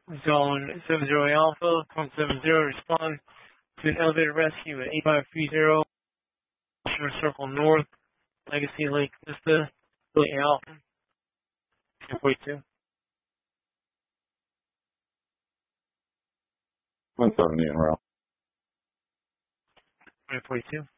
Zone 70 Alpha, 170, respond to an elevator rescue at 8530 Circle North, Legacy Lake Vista, Billy Alpha, 1042. 170 en route. 1042.